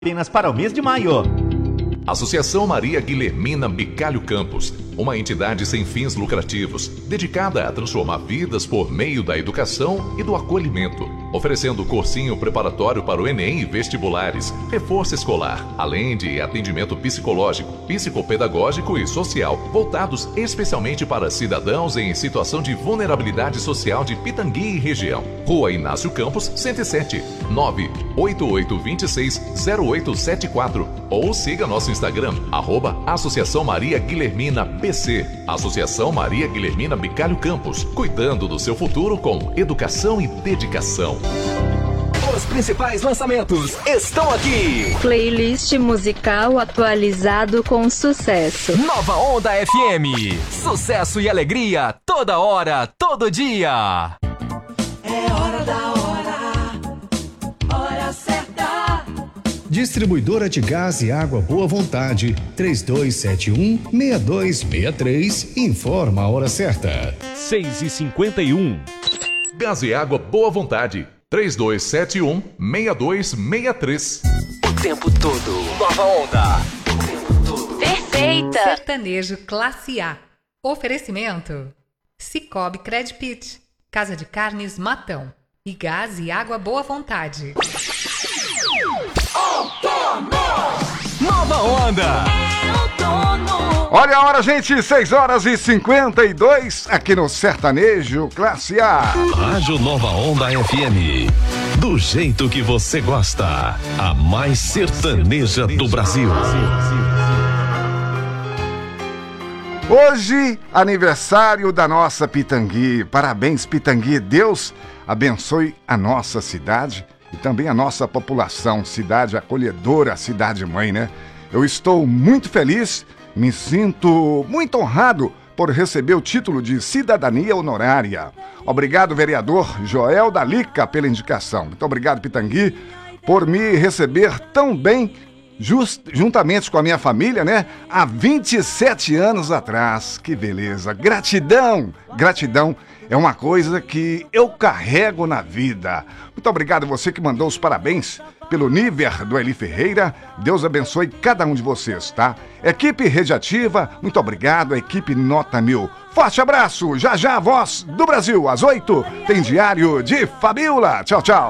apenas para o mês de maio. Associação Maria Guilhermina Bicalho Campos, uma entidade sem fins lucrativos, dedicada a transformar vidas por meio da educação e do acolhimento, oferecendo cursinho preparatório para o Enem e vestibulares, reforço escolar, além de atendimento psicológico, psicopedagógico e social, voltados especialmente para cidadãos em situação de vulnerabilidade social de Pitangui e região. Rua Inácio Campos, 107, 988260874, ou siga nosso Instagram, @Associação Maria Guilhermina BC. Associação Maria Guilhermina Bicalho Campos, cuidando do seu futuro com educação e dedicação. Os principais lançamentos estão aqui. Playlist musical atualizado com sucesso. Nova Onda FM. Sucesso e alegria toda hora, todo dia. É hora da hora. Hora certa. Distribuidora de Gás e Água Boa Vontade, 3271-6263, informa a hora certa. 6h51. Gás e Água Boa Vontade, 3271-6263. O tempo todo. Nova Onda. O tempo todo. Perfeita. Sertanejo Classe A. Oferecimento: Cicobi Credpit, Casa de Carnes Matão e Gás e Água Boa Vontade. Nova Onda. Olha a hora, gente, 6h52, aqui no Sertanejo Classe A. Rádio Nova Onda FM. Do jeito que você gosta. A mais sertaneja do Brasil. Hoje, aniversário da nossa Pitangui. Parabéns, Pitangui. Deus abençoe a nossa cidade e também a nossa população. Cidade acolhedora, cidade mãe, né? Eu estou muito feliz, me sinto muito honrado por receber o título de cidadania honorária. Obrigado, vereador Joel Dalica, pela indicação. Muito obrigado, Pitangui, por me receber tão bem, juntamente com a minha família, né? Há 27 anos atrás. Que beleza. Gratidão, gratidão é uma coisa que eu carrego na vida. Muito obrigado você que mandou os parabéns pelo nível do Eli Ferreira. Deus abençoe cada um de vocês, tá? Equipe Rede Ativa, muito obrigado. Equipe Nota 1000. Forte abraço. Já já a Voz do Brasil, às 8, tem Diário de Fabiola. Tchau, tchau.